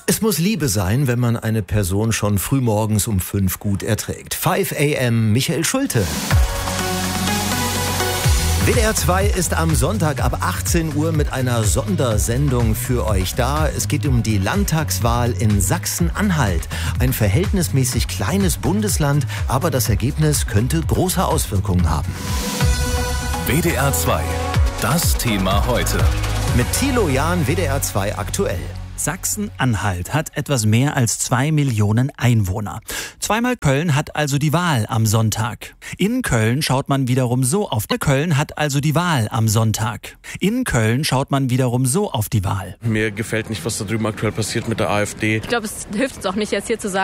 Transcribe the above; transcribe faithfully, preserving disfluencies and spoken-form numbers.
Es muss Liebe sein, wenn man eine Person schon frühmorgens um fünf gut erträgt. fünf a m Michael Schulte. W D R zwei ist am Sonntag ab achtzehn Uhr mit einer Sondersendung für euch da. Es geht um die Landtagswahl in Sachsen-Anhalt. Ein verhältnismäßig kleines Bundesland, aber das Ergebnis könnte große Auswirkungen haben. W D R zwei, das Thema heute. Mit Thilo Jahn, W D R zwei aktuell. Sachsen-Anhalt hat etwas mehr als zwei Millionen Einwohner. Zweimal Köln hat also die Wahl am Sonntag. In Köln schaut man wiederum so auf Köln hat also die Wahl am Sonntag. In Köln schaut man wiederum so auf die Wahl. Mir gefällt nicht, was da drüben aktuell passiert mit der AfD. Ich glaube, es hilft uns auch nicht, jetzt hier zu sagen,